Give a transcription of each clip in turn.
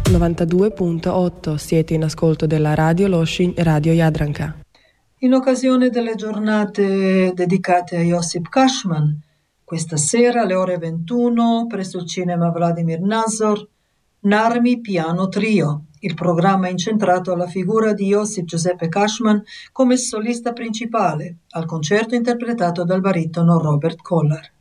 92.8 siete in ascolto della Radio Loshin e Radio Jadranka. In occasione delle giornate dedicate a Josip Kashman, questa sera alle ore 21 presso il cinema Vladimir Nazor, Narmi Piano Trio, il programma incentrato alla figura di Josip Giuseppe Kashman come solista principale, al concerto interpretato dal baritono Robert Kollar.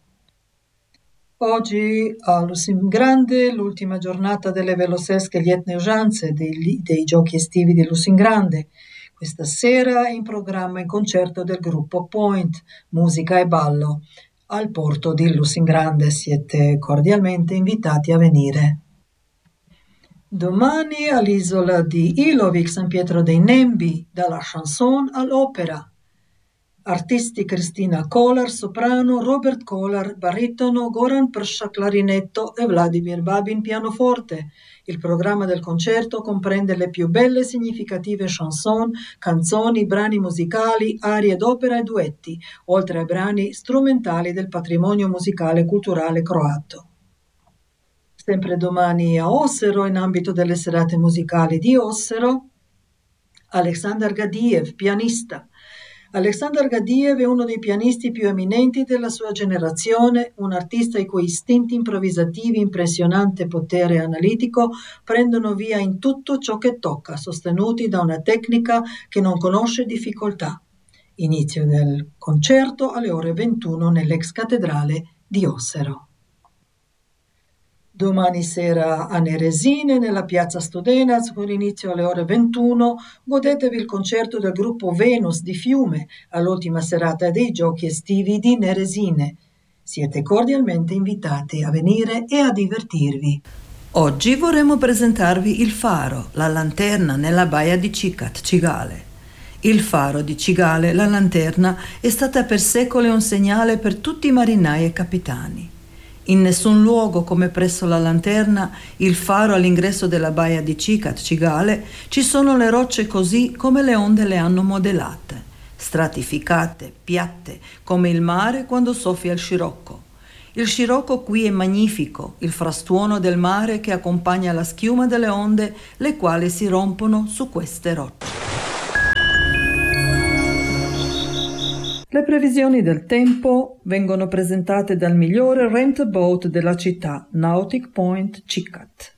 Oggi a Lusingrande, l'ultima giornata delle Velosesche Lietne Usanze dei giochi estivi di Lusingrande. Questa sera è in programma il concerto del gruppo Point, musica e ballo, al porto di Lusingrande. Siete cordialmente invitati a venire. Domani all'isola di Ilovik, San Pietro dei Nembi, dalla chanson all'opera. Artisti Cristina Kolar, soprano, Robert Kolar, baritono, Goran Prša, clarinetto e Vladimir Babin, pianoforte. Il programma del concerto comprende le più belle e significative chanson, canzoni, brani musicali, arie d'opera e duetti, oltre ai brani strumentali del patrimonio musicale e culturale croato. Sempre domani a Ossero, in ambito delle serate musicali di Ossero, Aleksandar Gadiev, pianista. Aleksandar Gadiev è uno dei pianisti più eminenti della sua generazione, un artista i cui istinti improvvisativi, impressionante potere analitico prendono via in tutto ciò che tocca, sostenuti da una tecnica che non conosce difficoltà. Inizio del concerto alle ore 21 nell'ex cattedrale di Ossero. Domani sera a Neresine, nella piazza Studenac, con inizio alle ore 21, godetevi il concerto del gruppo Venus di Fiume, all'ultima serata dei giochi estivi di Neresine. Siete cordialmente invitati a venire e a divertirvi. Oggi vorremmo presentarvi il faro, la lanterna nella baia di Cicat, Cigale. Il faro di Cigale, la lanterna, è stata per secoli un segnale per tutti i marinai e capitani. In nessun luogo come presso la lanterna, il faro all'ingresso della baia di Cicat, Cigale, ci sono le rocce così come le onde le hanno modellate, stratificate, piatte, come il mare quando soffia il scirocco. Il scirocco qui è magnifico, il frastuono del mare che accompagna la schiuma delle onde, le quali si rompono su queste rocce. Le previsioni del tempo vengono presentate dal migliore rent boat della città, Nautic Point Cicat.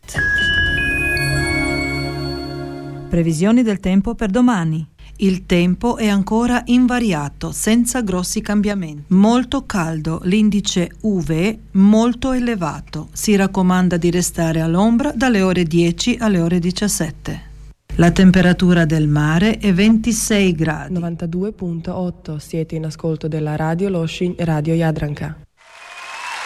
Previsioni del tempo per domani. Il tempo è ancora invariato, senza grossi cambiamenti. Molto caldo, l'indice UV molto elevato. Si raccomanda di restare all'ombra dalle ore 10 alle ore 17. La temperatura del mare è 26 gradi. 92.8 siete in ascolto della Radio Loshin e Radio Jadranka.